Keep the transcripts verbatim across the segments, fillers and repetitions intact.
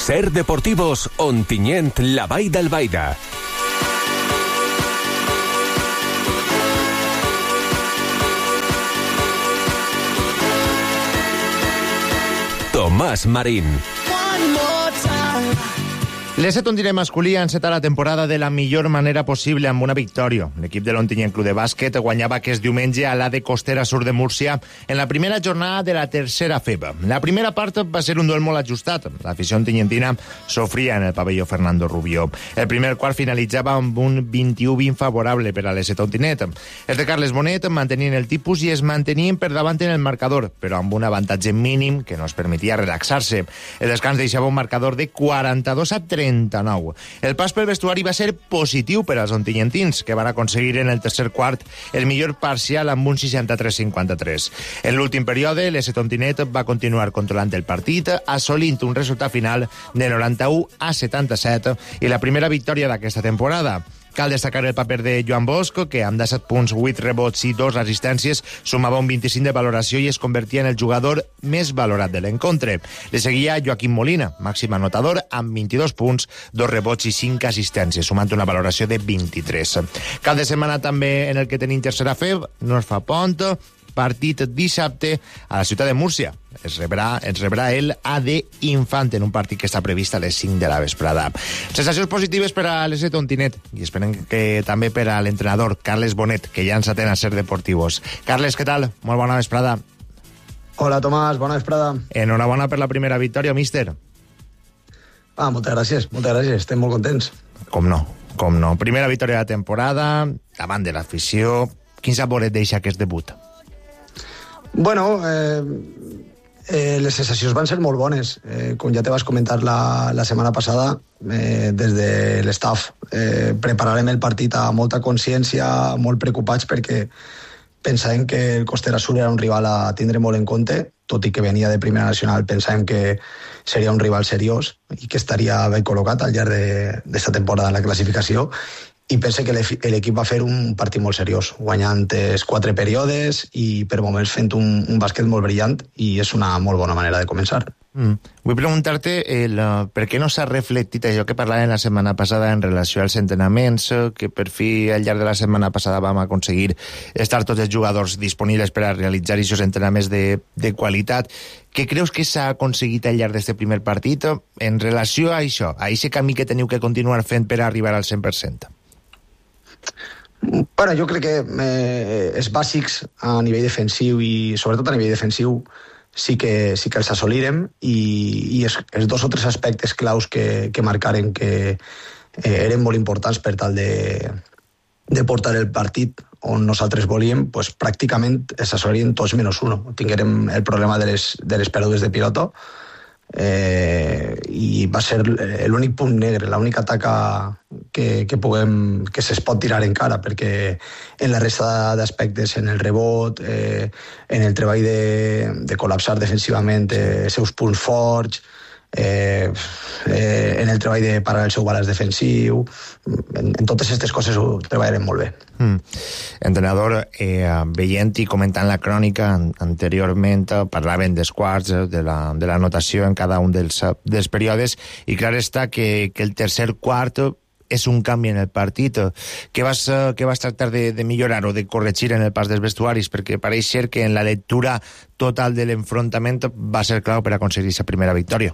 Ser Deportivos, Ontinyent, la Vall d'Albaida. Tomàs Marín. L'S Ontinyent masculí ha encetat la temporada de la millor manera possible amb una victòria. L'equip de l'Ontinyent Club de Bàsquet guanyava aquest diumenge a l'A D Costera Sur de Múrcia en la primera jornada de la tercera F E B. La primera part va ser un duel molt ajustat. L'afició ontinyentina sofria en el pavelló Fernando Rubio. El primer quart finalitzava amb un vint-i-u vint favorable per a l'S Ontinyent. Els de Carles Bonet mantenien el tipus i es mantenien per davant en el marcador, però amb un avantatge mínim que no es permetia relaxar-se. El descans deixava un marcador de quaranta-dos a trenta-nou. El pas pel vestuari va ser positiu per als ontinyentins, que van aconseguir en el tercer quart el millor parcial amb un seixanta-tres cinquanta-tres. En l'últim període, l'S Ontinyent va continuar controlant el partit, assolint un resultat final de noranta-u a setanta-set i la primera victòria d'aquesta temporada. Cal destacar el paper de Joan Bosco, que amb disset punts, vuit rebots i dos assistències sumava un vint-i-cinc de valoració i es convertia en el jugador més valorat de l'encontre. Le seguia Joaquim Molina, màxim anotador, amb vint-i-dos punts, dos rebots i cinc assistències, sumant una valoració de vint-i-tres. Cap de setmana també en el que tenim tercera F E B, no es fa pont, partit dissabte a la ciutat de Múrcia. Es rebrà, es rebrà el A D Infant en un partit que està previst a les cinc de la vesprada. Sensacions positives per a l'S Ontinyent i esperem que també per a l'entrenador Carles Bonet, que ja ens atén a Ser Deportivos. Carles, què tal? Molt bona vesprada. Hola, Tomàs, bona vesprada. Enhorabona per la primera victòria, míster. Ah, moltes gràcies, moltes gràcies, estem molt contents. Com no, com no. Primera victòria de la temporada, davant de l'afició. Quin sabor et deixa aquest debut? Bueno, eh, eh, les sensacions van ser molt bones. Eh, com ja te vas comentar la, la setmana passada, eh, des de l'estaf eh, prepararem el partit a molta consciència, molt preocupats perquè pensàvem que el Costera Sur era un rival a tindre molt en compte, tot i que venia de primera nacional, pensàvem que seria un rival seriós i que estaria ben col·locat al llarg d'aquesta temporada en la classificació. I pense que l'equip va fer un partit molt seriós, guanyant els quatre períodes i per moments fent un, un bàsquet molt brillant i és una molt bona manera de començar. Mm. Vull preguntar-te el, uh, per què no s'ha reflectit això que parlàvem la setmana passada en relació als entrenaments, que per fi al llarg de la setmana passada vam aconseguir estar tots els jugadors disponibles per a realitzar aquests entrenaments de, de qualitat. Què creus que s'ha aconseguit al llarg d'aquest primer partit en relació a això, a aquest camí que teniu que continuar fent per arribar al cent per cent? Bueno, jo crec que eh, els bàsics a nivell defensiu i sobretot a nivell defensiu sí que, sí que els assolirem i, i els, els dos o tres aspectes claus que, que marcaren que eh, eren molt importants per tal de, de portar el partit on nosaltres volíem, pues, pràcticament els assolirien tots menys uno. Tinguérem el problema de les, de les pèrdues de pilota eh, i va ser l'únic punt negre, l'única taca que, que, puguem, que se'ls pot tirar encara, perquè en la resta d'aspectes, en el rebot, eh, en el treball de, de col·lapsar defensivament eh, els seus punts forts, eh, eh, en el treball de parar el seu balanç defensiu, en, en totes aquestes coses ho treballarem molt bé. Mm. Entrenador, eh, veient i comentant la crònica anteriorment, parlaven dels quarts, de la, de la notació en cada un dels, dels períodes, i clar està que, que el tercer quart és un canvi en el partit. Què vas, què vas tractar de, de millorar o de corregir en el pas dels vestuaris? Perquè pareix ser que en la lectura total de l'enfrontament va ser clau per aconseguir aquesta primera victòria.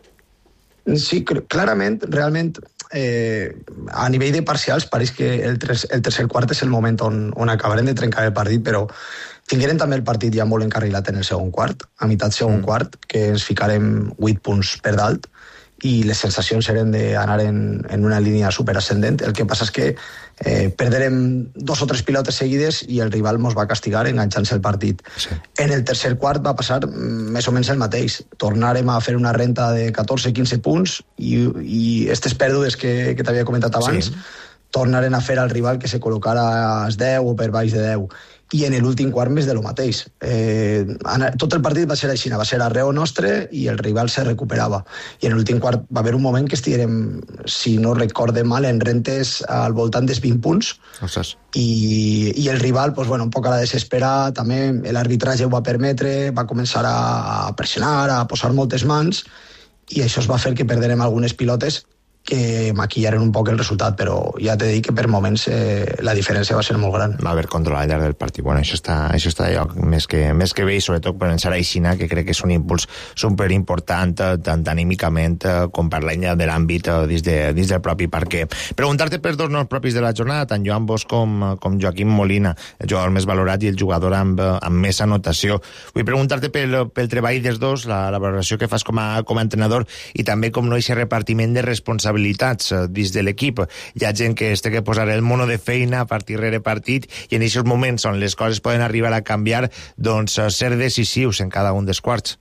Sí, clarament, realment, eh, a nivell de parcials, pareix que el, tres, el tercer quart és el moment on, on acabarem de trencar el partit, però tinguérem també el partit ja molt encarrilat en el segon quart, a meitat segon mm. quart, que ens ficarem vuit punts per dalt, i les sensacions eren d'anar en, en una línia superascendent. El que passa és que eh, perderem dos o tres pilotes seguides i el rival mos va castigar enganxant-se el partit. Sí. En el tercer quart va passar més o menys el mateix. Tornarem a fer una renta de catorze quinze punts i, i aquestes pèrdues que, que t'havia comentat abans sí. tornaren a fer al rival que se col·locara als deu o per baix de deu. I en l'últim quart més de lo mateix. Eh, tot el partit va ser així, va ser arreu nostre i el rival se recuperava. I en l'últim quart va haver un moment que estiguérem, si no recorde mal, en rentes al voltant dels vint punts. Ostres. I, i el rival, pues, bueno, un poc a la desesperar, també l'arbitratge ho va permetre, va començar a pressionar, a posar moltes mans, i això es va fer que perderem algunes pilotes que maquillaren un poc el resultat, però ja t'he dit que per moments eh, la diferència va ser molt gran. Va haver control al llarg del partit. Bueno, això està, això està lloc més que, més que bé, i sobretot per pensar a Xina, que crec que és un impuls superimportant, tant anímicament com per l'any de l'àmbit dins, de, dins del propi parquet. Preguntar-te per dos noms propis de la jornada, tant Joan Bosch com, com Joaquim Molina, el jugador més valorat i el jugador amb, amb més anotació. Vull preguntar-te pel, pel treball dels dos, la, la valoració que fas com a, com a entrenador, i també com no aquest repartiment de responsabilitats dins de l'equip. Hi ha gent que es té que posar el mono de feina partit rere partit, i en aquests moments on les coses poden arribar a canviar, doncs ser decisius en cada un dels quarts.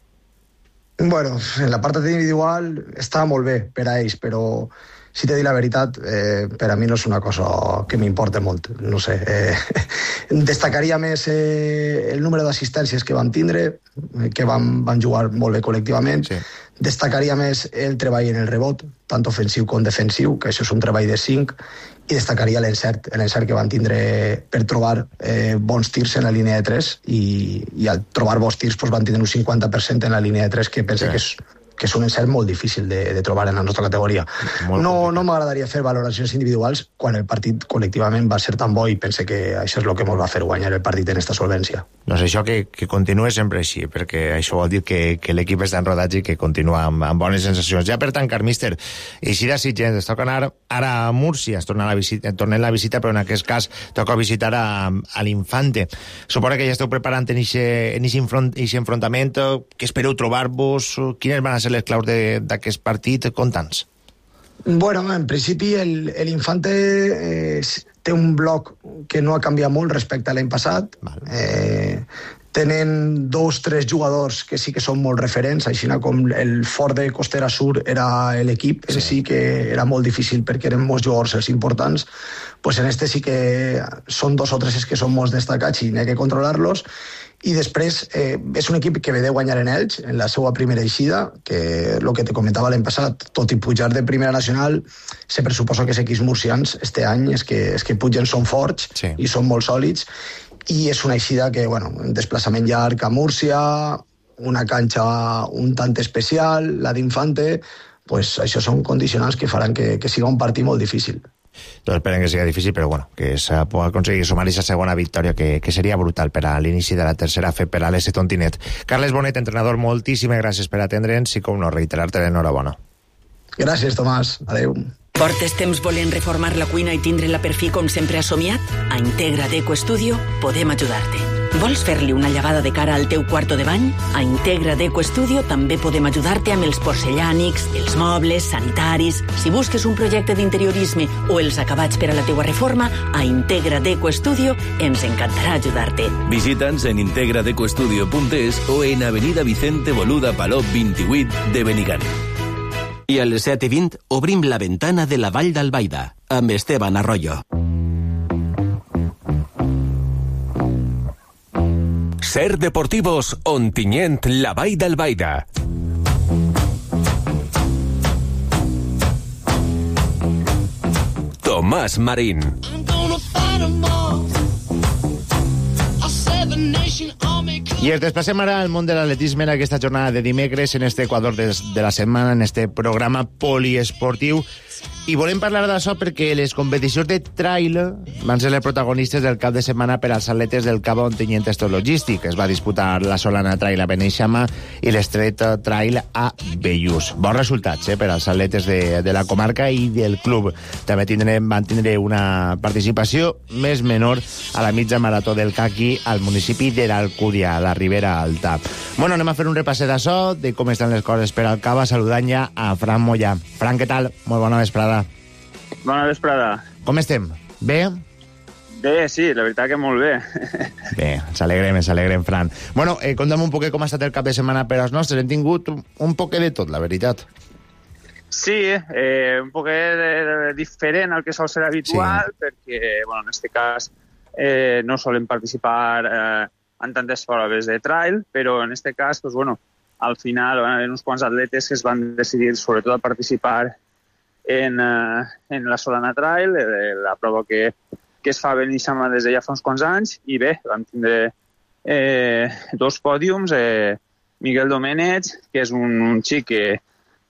Bueno, en la part individual està molt bé per a ells, però si t'he dit la veritat, eh, per a mi no és una cosa que m'importa molt. No sé, eh, destacaria més eh, el número d'assistències que vam tindre, que van, van jugar molt bé col·lectivament. Sí. Destacaria més el treball en el rebot, tant ofensiu com defensiu, que això és un treball de cinc, i destacaria l'encert, l'encert que van tindre per trobar eh, bons tirs en la línia de tres, i, i al trobar bons tirs pues, van tindre un cinquanta per cent en la línia de tres, que pense sí. que és que és un encert molt difícil de, de trobar en la nostra categoria. Molt no no m'agradaria fer valoracions individuals quan el partit col·lectivament va ser tan bo, i pense que això és el que ens va fer guanyar el partit en esta solvència. Doncs això que, que continuï sempre així, perquè això vol dir que, que l'equip està en rodatge i que continua amb, amb bones sensacions. Ja per tancar, míster, així de Sitges, es toca anar ara a Múrcia, es torna la visita, tornem la visita, però en aquest cas toca visitar a, a l'Infante. Suposo que ja esteu preparant en aquest enfrontament. Què espereu trobar-vos? Quines van a ser les claus d'aquest partit? Conta'ns. Bueno, en principi l'Infante eh, té un bloc que no ha canviat molt respecte a l'any passat. Eh, tenen dos, tres jugadors que sí que són molt referents, així com el fort de Costera Sur era l'equip, sí. sí que era molt difícil perquè eren molts jugadors els importants, pues en este sí que són dos o tres que són molt destacats i n'hi ha que controlar-los. I després eh, és un equip que ve de guanyar en Elx, en la seva primera eixida, que el que te comentava l'any passat, tot i pujar de primera nacional, se pressuposa que els equips murcians este any és que, és que pugen són forts sí. i són molt sòlids, i és una eixida que, bueno, un desplaçament llarg a Múrcia, una canxa un tant especial, la d'Infante, pues això són condicionants que faran que, que siga un partit molt difícil. Doncs esperen que sigui difícil, però bueno, que se pugui aconseguir sumar aquesta segona victòria, que, que seria brutal per a l'inici de la tercera fe per a l'S Tontinet. Carles Bonet, entrenador, moltíssimes gràcies per atendre'ns i, com no, reiterar-te l'enhorabona. Gràcies, Tomàs. Adéu. Portes temps volent reformar la cuina i tindre-la per fi com sempre has somiat? A Integra Deco Studio podem ajudar-te. Vols fer-li una llavada de cara al teu quarto de bany? A Integra Deco Studio també podem ajudar-te amb els porcellànics, els mobles, sanitaris. Si busques un projecte d'interiorisme o els acabats per a la teua reforma, a Integra Deco Studio ens encantarà ajudar-te. Visita'ns en integradecostudio punt es o en avenida Vicente Boluda Palop vint-i-vuit de Benigànim. I a les set i vint obrim la ventana de la Vall d'Albaida amb Esteban Arroyo. Ser Deportivos, Ontinyent, la Vall d'Albaida. Tomàs Marín. I ens desplacem ara al món de l'atletisme en aquesta jornada de dimecres, en este Equador de, de la setmana, en este programa poliesportiu. I volem parlar d'això perquè les competicions de trail van ser les protagonistes del cap de setmana per als atletes del Cabo Ontinyent Estos Logístic. Es va disputar la Solana Trail a Beneixama i l'Estret Trail a Bellús. Bons resultats eh, per als atletes de, de la comarca i del club. També tindrem, van tindre una participació més menor a la mitja marató del Caqui al municipi de l'Alcúdia, a la Ribera Alta. Bueno, anem a fer un repasset d'això, de com estan les coses per al Cabo, saludant ja a Fran Mollà. Fran, què tal? Molt bona vesprada. Bona vesprada. Com estem? Bé? Bé, sí, la veritat que molt bé. Bé, ens alegrem, ens alegrem, Fran. Bueno, eh, conta'm un poquet com ha estat el cap de setmana per als nostres. Hem tingut un, un poquet de tot, la veritat. Sí, eh, un poquet de, de, diferent al que sol ser habitual, sí. Perquè, bueno, en este cas eh, no solen participar eh, en tantes proves de trail, però en este cas, pues, bueno, al final van haver uns quants atletes que es van decidir sobretot a participar en, uh, en la Solana Trail, eh, la prova que, que es fa a Beneixama des de ja fa uns quants anys, i bé, vam tindre eh, dos pòdiums, eh, Miguel Domènech, que és un, un xic que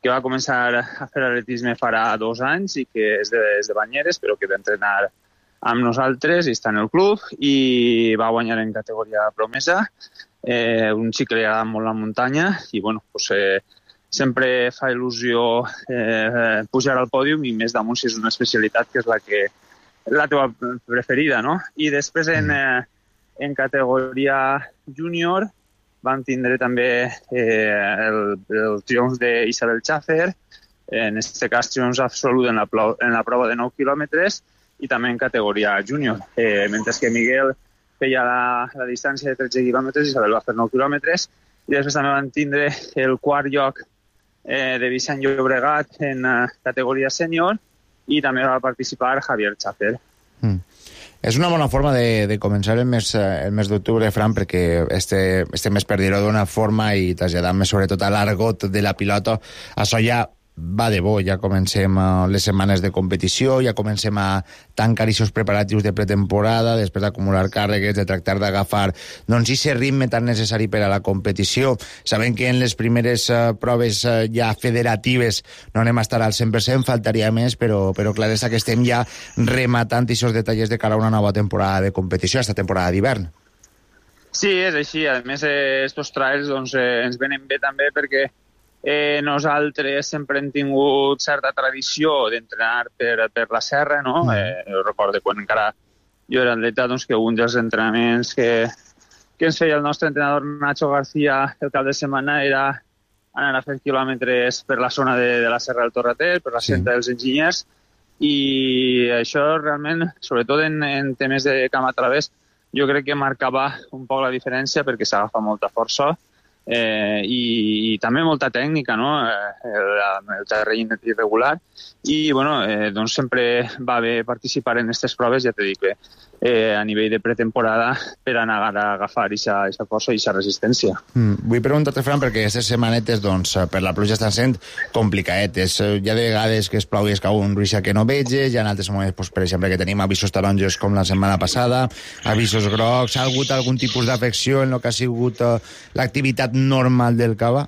que va començar a fer atletisme farà dos anys i que és de, és de Banyeres, però que va entrenar amb nosaltres i està en el club i va guanyar en categoria promesa. Eh, un xic que li agrada molt la muntanya i bueno, pues, eh, sempre fa il·lusió eh, pujar al pòdium i més damunt si és una especialitat que és la que la teva preferida, no? I després en, eh, en categoria júnior vam tindre també eh, el, el triomf d'Isabel Schaffer, en aquest cas triomf absolut en la, en la prova de nou quilòmetres i també en categoria júnior. Eh, mentre que Miguel feia la, la distància de tretze quilòmetres, Isabel va fer nou quilòmetres i després també vam tindre el quart lloc eh, de Vicent Llobregat en uh, categoria sènior i també va participar Javier Schaffer. Mm. És una bona forma de, de començar el mes, el mes d'octubre, Fran, perquè este, este mes per dir-ho d'una forma i traslladant-me sobretot a l'argot de la pilota, això ja va de bo, ja comencem les setmanes de competició, ja comencem a tancar aquests preparatius de pretemporada, després d'acumular càrregues, de tractar d'agafar doncs aquest ritme tan necessari per a la competició. Sabem que en les primeres uh, proves uh, ja federatives no anem a estar al cent per cent, faltaria més, però, però clar és que estem ja rematant aquests detalls de cara a una nova temporada de competició, aquesta temporada d'hivern. Sí, és així. A més, aquests eh, trails doncs, eh, ens venen bé també perquè Eh, nosaltres sempre hem tingut certa tradició d'entrenar per, per la serra, no? Mm. Eh, jo recordo quan encara jo era atleta, doncs, que un dels entrenaments que, que ens feia el nostre entrenador Nacho García el cap de setmana era anar a fer quilòmetres per la zona de, de la Serra del Torrater, per la sí. Senda dels Enginyers, i això realment, sobretot en, en temes de camp a través, jo crec que marcava un poc la diferència perquè s'agafa molta força, Eh, i, i també molta tècnica, no? Eh, el, el terreny irregular i bueno, eh, doncs sempre va bé participar en aquestes proves, ja t'he dit que eh, a nivell de pretemporada per anar a agafar aquesta força i aquesta resistència. Mm, vull preguntar-te, Fran, perquè aquestes setmanetes doncs, per la pluja estan sent complicadetes. Hi ha de vegades que es plau i es cau un ruixat que no veges, hi ha altres moments, doncs, per exemple, que tenim avisos taronjos com la setmana passada, avisos grocs. Ha hagut algun tipus d'afecció en el que ha sigut uh, l'activitat normal del cava?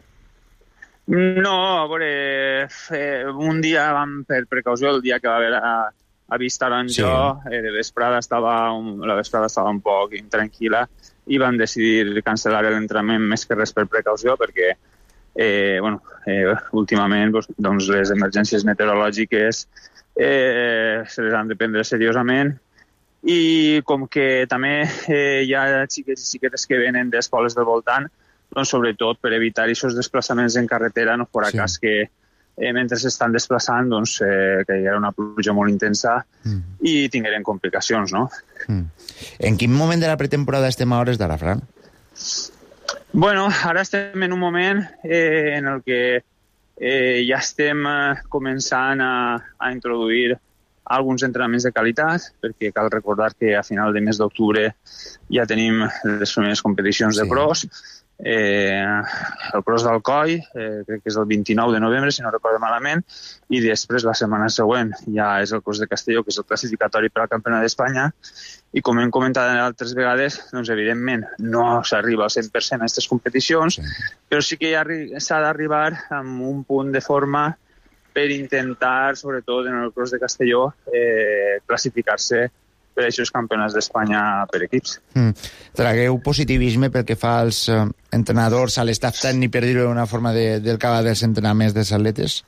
No, a veure, eh, un dia vam, per precaució, el dia que va haver a, a vist taronjo, sí. eh, de vesprada estava un, la vesprada estava un poc intranquil·la i vam decidir cancel·lar l'entrenament més que res per precaució perquè eh, bueno, eh, últimament doncs, doncs les emergències meteorològiques eh, se les han de prendre seriosament i com que també eh, hi ha xiquets i xiquetes que venen d'escoles del voltant, doncs sobretot per evitar aquests desplaçaments en carretera, no fora sí. cas que eh, mentre s'estan desplaçant doncs, eh, que hi ha una pluja molt intensa mm. i tingueren complicacions, no? Mm. En quin moment de la pretemporada estem a hores d'ara, Fran? Bueno, ara estem en un moment eh, en el que eh, ja estem eh, començant a, a introduir alguns entrenaments de qualitat, perquè cal recordar que a final de mes d'octubre ja tenim les primeres competicions sí. de pros. Eh, el Pros d'Alcoi, eh, crec que és el vint-i-nou de novembre, si no recordo malament, i després la setmana següent ja és el Cros de Castelló, que és el classificatori per al Campionat d'Espanya, i com hem comentat altres vegades, doncs evidentment no s'arriba al cent per cent a aquestes competicions, sí. però sí que s'ha d'arribar amb un punt de forma per intentar, sobretot en el Cros de Castelló, eh, classificar-se per aquests campionats d'Espanya per equips. Mm. Tragueu positivisme pel que fa als eh, entrenadors, a l'estaf tècnic, per dir-ho d'una forma, de, del cava dels entrenaments dels atletes?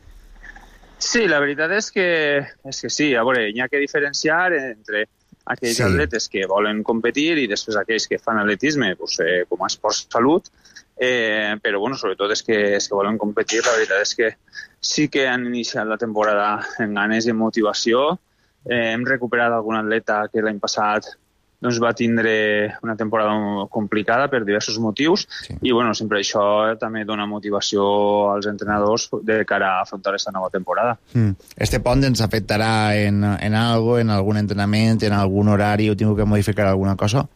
Sí, la veritat és que, és que sí. A veure, hi ha que diferenciar entre aquells sí. atletes que volen competir i després aquells que fan atletisme pues, eh, com a esport salut, eh, però bueno, sobretot és que, és que volen competir. La veritat és que sí que han iniciat la temporada en ganes i motivació. Eh, hem recuperat algun atleta que l'any passat doncs, va tindre una temporada complicada per diversos motius sí. i bueno, sempre això també dona motivació als entrenadors de cara a afrontar aquesta nova temporada. Mm. Este pont ens afectarà en, en algo, en algun entrenament, en algun horari, o tinc que modificar alguna cosa?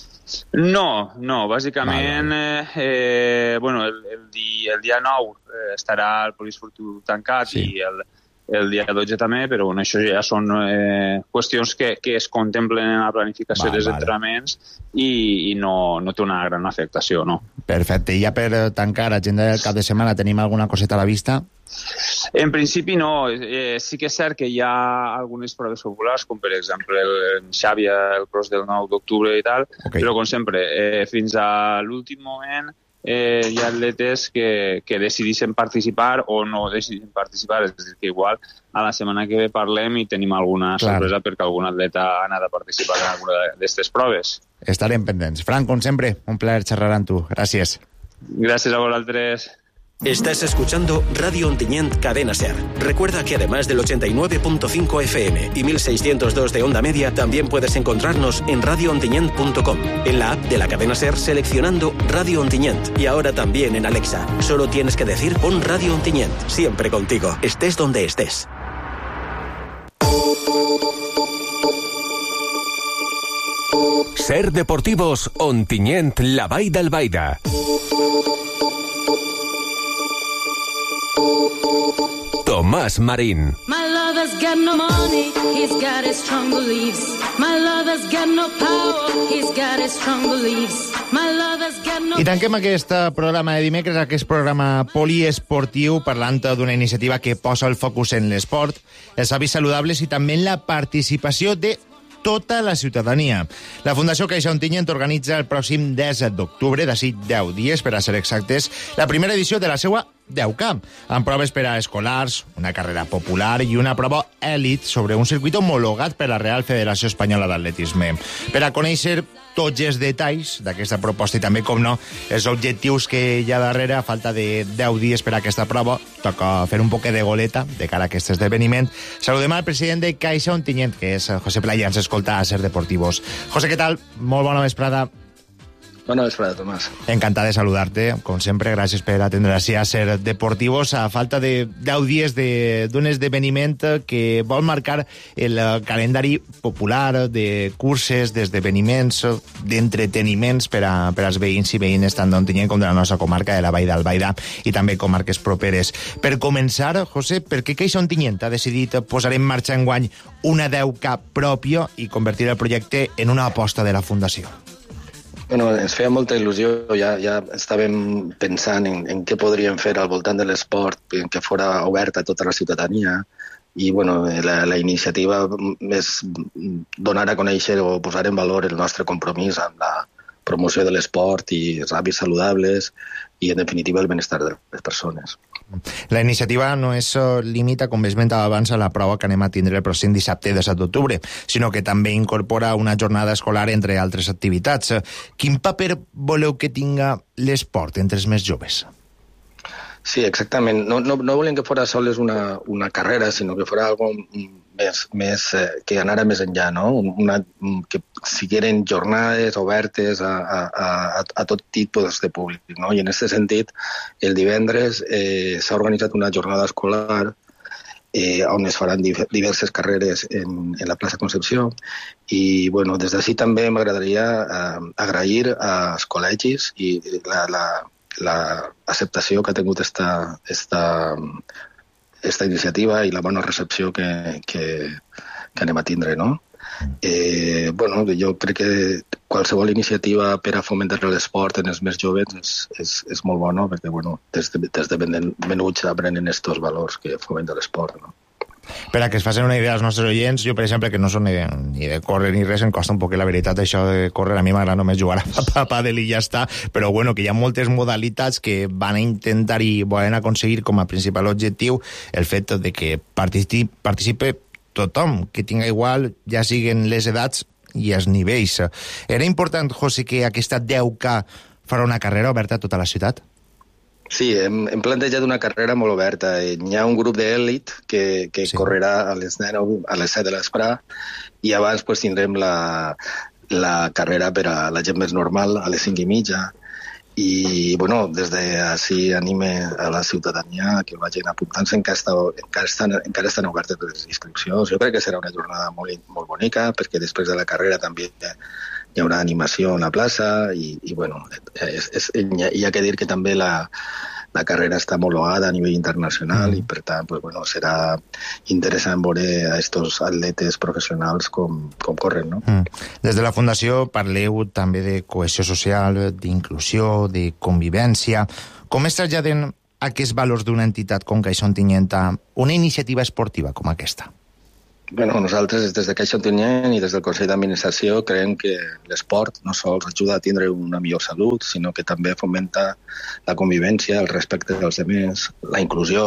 No, no, bàsicament vale. eh, bueno, el, el, dia, el dia nou eh, estarà el poliesportiu tancat sí. i el el dia dotze també, però bueno, això ja són eh, qüestions que, que es contemplen en la planificació Va, dels vale. entrenaments i, i no, no té una gran afectació, no. Perfecte. I ja per tancar agenda del cap de setmana, tenim alguna coseta a la vista? En principi no. Eh, sí que és cert que hi ha algunes proves populars, com per exemple el Xavi, el cross del nou d'octubre i tal, okay. però com sempre, eh, fins a l'últim moment Eh, hi ha atletes que, que decidissin participar o no decidissin participar, és a dir, que igual a la setmana que ve parlem i tenim alguna Clar. sorpresa perquè algun atleta ha anat a participar en alguna d'aquestes proves. Estarem pendents. Frank, com sempre, un plaer xerrar amb tu. Gràcies. Gràcies a vosaltres. Estás escuchando Radio Ontinyent Cadena Ser. Recuerda que además del ochenta y nueve punto cinco F M y mil seiscientos dos de onda media, también puedes encontrarnos en radio ontinyent punto com, en la app de la Cadena Ser seleccionando Radio Ontinyent y ahora también en Alexa. Solo tienes que decir pon Radio Ontinyent, siempre contigo, estés donde estés. Ser Deportivos Ontinyent La Vall d'Albaida. Tomás Marín. My lover's got no money, he's got his strong beliefs. My lover's got no power, he's got his strong beliefs. My lover's got no... I tanquem aquest programa de dimecres, aquest programa poliesportiu, parlant d'una iniciativa que posa el focus en l'esport, els hàbits saludables i també en la participació de tota la ciutadania. La Fundació Caixa Ontinyent organitza el pròxim disset d'octubre, d'ací deu dies, per a ser exactes, la primera edició de la seva deu K, amb proves per a escolars, una carrera popular i una prova èlit sobre un circuit homologat per la Real Federació Espanyola d'Atletisme. Per a conèixer tots els detalls d'aquesta proposta i també, com no, els objectius que hi ha darrere, a falta de deu dies per a aquesta prova, toca fer un poquet de goleta de cara a aquest esdeveniment. Saludem al president de Caixa Ontinyent, que és José Playa, ens escolta a Ser Deportivos. José, què tal? Molt bona vesprada. Bona vesprada, Tomàs. Encantat de saludar-te, com sempre, gràcies per atendre així a Ser Deportivos, a falta de deu dies d'un esdeveniment que vol marcar el calendari popular de curses, d'esdeveniments, d'entreteniments per, a, per als veïns i veïnes tant d'Ontinyent com de la nostra comarca de la Vall d'Albaida i també comarques properes. Per començar, José, per què Caixa Ontinyent ha decidit posar en marxa enguany una deu K pròpia i convertir el projecte en una aposta de la Fundació? Bueno, ens feia molta il·lusió, ja, ja estàvem pensant en, en què podríem fer al voltant de l'esport, en què fora obert a tota la ciutadania, i bueno, la, la iniciativa és donar a conèixer o posar en valor el nostre compromís amb la promoció de l'esport i els hàbits saludables i, en definitiva, el benestar de les persones. La iniciativa no es limita, com esmentava abans, a la prova que anem a tindre el pròxim dissabte disset d'octubre, sinó que també incorpora una jornada escolar entre altres activitats. Quin paper voleu que tinga l'esport entre els més joves? Sí, exactament. No, no, no volem que fora sols una, una carrera, sinó que fora algo més, més eh, que anara més enllà, no? Una, que sigueren jornades obertes a, a, a, a tot tipus de públic, no? I en aquest sentit, el divendres eh, s'ha organitzat una jornada escolar eh, on es faran diverses carreres en, en la plaça Concepció i, bueno, des d'ací també m'agradaria eh, agrair als col·legis i la, la l'acceptació que ha tingut esta, esta, esta iniciativa i la bona recepció que, que, que anem a tindre, no? Eh, bueno, jo crec que qualsevol iniciativa per a fomentar l'esport en els més joves és, és, és molt bona, perquè bueno, des de, des de menuts aprenen estos valors que fomenta l'esport, no? Per a que es facin una idea als nostres oients, jo, per exemple, que no són ni de, ni de córrer ni res, em costa un poc la veritat això de córrer. A mi m'agrada només jugar a pàdel i ja està, però bueno, que hi ha moltes modalitats que van a intentar i volen aconseguir com a principal objectiu el fet de que participi, participe tothom, que tinga igual, ja siguen les edats i els nivells. Era important, José, que aquesta deu K farà una carrera oberta a tota la ciutat? Sí, hem, hem plantejat una carrera molt oberta. Hi ha un grup d'èlit que, que sí. correrà a les nou, a les set de l'esprà, i abans pues, tindrem la, la carrera per a la gent més normal a les cinc i mitja. I, bueno, des d'ací anime a la ciutadania que vagin apuntant-se, encara, està, encara, estan, encara estan obertes les inscripcions. Jo crec que serà una jornada molt, molt bonica, perquè després de la carrera també hi haurà animació a la plaça i, i bueno, és, és, hi ha que dir que també la, la carrera està homologada a nivell internacional mm. i, per tant, pues, bueno, serà interessant veure a estos atletes professionals com, com corren, no? Mm. Des de la Fundació parleu també de cohesió social, d'inclusió, de convivència. Com es traslladen aquests valors d'una entitat com Caixa Ontinyent a una iniciativa esportiva com aquesta? Bueno, nosaltres des de Caixa Ontinyent i des del Consell d'Administració creiem que l'esport no sols ajuda a tindre una millor salut, sinó que també fomenta la convivència, el respecte dels altres, la inclusió,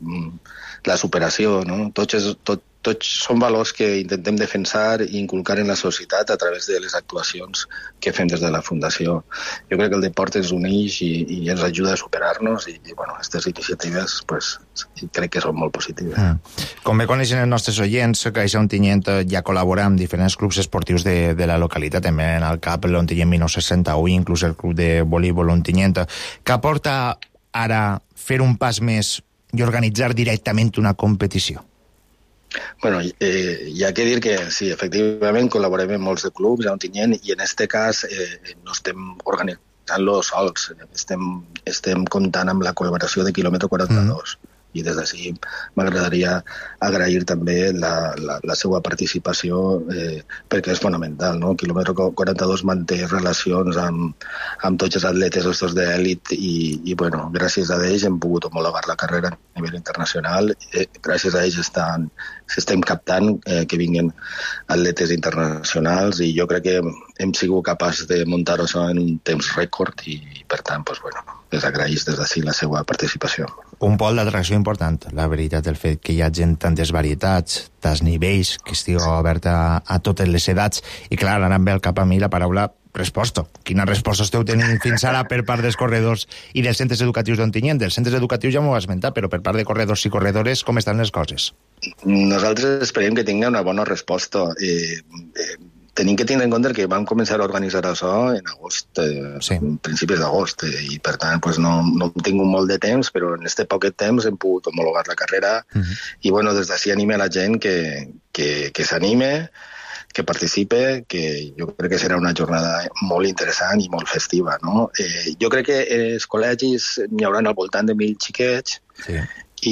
la superació, no? Tots, tot, tots són valors que intentem defensar i inculcar en la societat a través de les actuacions que fem des de la Fundació. Jo crec que el deport ens uneix i, i ens ajuda a superar-nos i, i bueno, aquestes iniciatives pues, crec que són molt positives. Mm. Com bé coneixen els nostres oients, Caixa Ontinyent ja col·labora amb diferents clubs esportius de, de la localitat, també en el CAP l'Ontinyent dinou seixanta-u, inclús el club de voleibol Ontinyent. Què aporta ara fer un pas més i organitzar directament una competició? Bueno, eh, hi ha que dir que sí, efectivament col·laborem amb molts de clubs a Ontinyent i en aquest cas eh, no estem organitzant-lo sols, estem, estem comptant amb la col·laboració de Quilòmetre quaranta-dos. Mm. I des d'ací m'agradaria agrair també la, la, la seva participació eh, perquè és fonamental, no? Quilòmetre quaranta-dos manté relacions amb, amb tots els atletes estos d'èlit i, i bueno, gràcies a ells hem pogut homologar la carrera a nivell internacional, eh, gràcies a ells estan, estem captant eh, que vinguin atletes internacionals i jo crec que hem sigut capaços de muntar això en un temps rècord i, i per tant, pues, bueno, les agraïs des d'ací la seva participació. Un pol d'atracció important, la veritat, el fet que hi ha gent tantes varietats, tants nivells, que estigui oberta a, a totes les edats, i clar, ara em ve al cap a mi la paraula resposta. Quina resposta esteu tenint fins ara per part dels corredors i dels centres educatius d'Ontinyent? Dels centres educatius ja m'ho vas esmentar, però per part de corredors i corredores, com estan les coses? Nosaltres esperem que tingui una bona resposta. Eh, eh, tenim que tindre en compte que vam començar a organitzar això en agost, eh, sí. principis d'agost, eh, i per tant pues, no, no hem tingut molt de temps, però en aquest poquet temps hem pogut homologar la carrera uh-huh. i bueno, des d'ací anime a la gent que, que, que s'anime, que participe, que jo crec que serà una jornada molt interessant i molt festiva, no? Eh, jo crec que els col·legis n'hi haurà al voltant de mil xiquets, sí.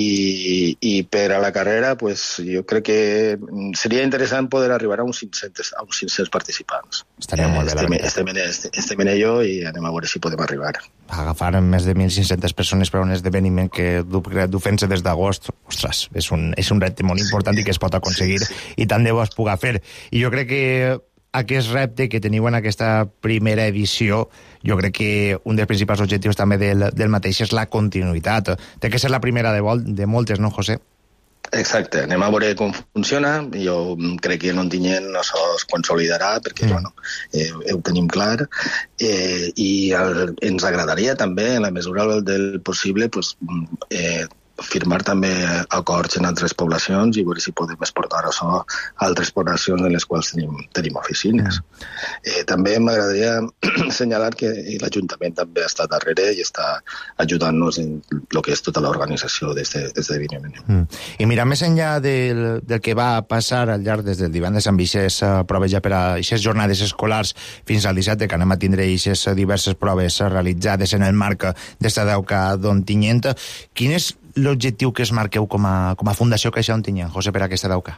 I, i per a la carrera pues, jo crec que seria interessant poder arribar a uns cinc-cents, a uns cinc-cents participants. Estaria eh, molt bé, estem, estem, estem, estem en ello i anem a veure si podem arribar. Agafar més de mil cinc-centes persones per a un esdeveniment que du, du fent-se des d'agost, ostres, és un, és un repte molt important i que es pot aconseguir sí, sí. i tant de bo es puga fer. I jo crec que aquest repte que teniu en aquesta primera edició, jo crec que un dels principals objectius també del, del mateix és la continuïtat. Té que ser la primera de, vol, de moltes, no, José? Exacte, anem a veure com funciona. Jo crec que en Ontinyent no es consolidarà perquè mm. bueno, eh, ho tenim clar eh, i el, ens agradaria també, en la mesura del possible, pues, eh, firmar també acords en altres poblacions i veure si podem exportar això a altres poblacions en les quals tenim, tenim oficines. Eh, també m'agradaria assenyalar que l'Ajuntament també està darrere i està ajudant-nos en el que és tota l'organització d'aquest esdeveniment. Mm. I mira, més enllà del, del que va passar al llarg des del divendres amb aquestes uh, proves ja per a aquestes jornades escolars fins al dissabte, que anem a tindre aquestes diverses proves realitzades en el marc d'esta Dauca d'Ontinyent, quin és l'objectiu que es marqueu com a, com a Fundació Caixa Ontinyent, José, per a aquesta Dauca?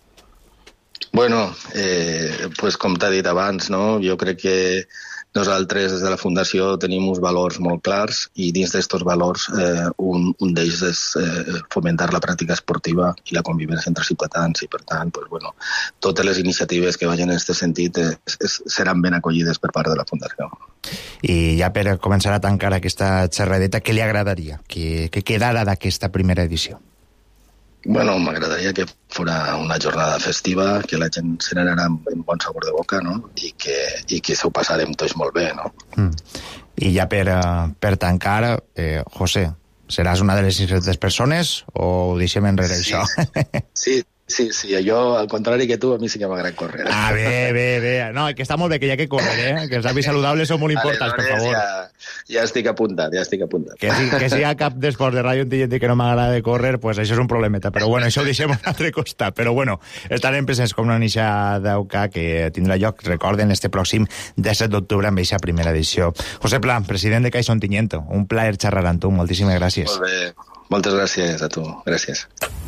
Bueno, eh, pues com t'ha dit abans, no? Jo crec que nosaltres des de la Fundació tenim uns valors molt clars i dins d'aquests valors eh, un, un d'ells és eh, fomentar la pràctica esportiva i la convivència entre ciutadans i per tant, pues, bueno, totes les iniciatives que vagin en aquest sentit es, es, seran ben acollides per part de la Fundació. I ja per començar a tancar aquesta xerradeta, què li agradaria que, que quedara d'aquesta primera edició? Bueno, m'agradaria que fora una jornada festiva, que la gent se n'anarà amb bon sabor de boca, no? I que, i que s'ho passarem tots molt bé, no? Mm. I ja per, uh, per tancar, eh, José, seràs una de les cinc-centes persones o ho deixem enrere, sí, això? Sí, Sí, sí, jo, al contrari que tu, a mi sí que m'agrada córrer. Ah, bé, bé, bé. No, que està molt bé, que hi ha que córrer, eh? Que els hàbits saludables són molt importants, per favor. Ja, ja estic apuntat, ja estic apuntat. Que si, que si hi ha cap d'esport de Ràdio Ontinyent que no m'agrada de córrer, pues això és un problemeta. Però bueno, això ho deixem a un altre costat. Però bueno, estarem presents com una nixa d'U K que tindrà lloc, recorden, este pròxim disset d'octubre amb aquesta primera edició. José Pla, president de Caixa Ontinyent, un plaer xerrar amb tu. Moltíssimes gràcies. Molt bé. Moltes gràcies a tu. Gràcies.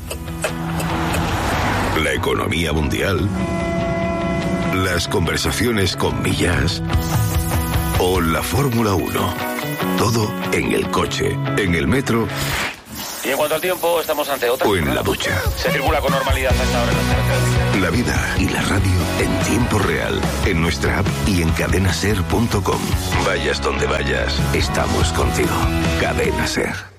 La economía mundial, las conversaciones con millas o la Fórmula uno. Todo en el coche, en el metro. Y en cuanto al tiempo, estamos ante otra. O en la ducha. Se circula con normalidad a esta hora en las carreteras. La vida y la radio en tiempo real, en nuestra app y en cadena ser punto com. Vayas donde vayas, estamos contigo. Cadena Ser.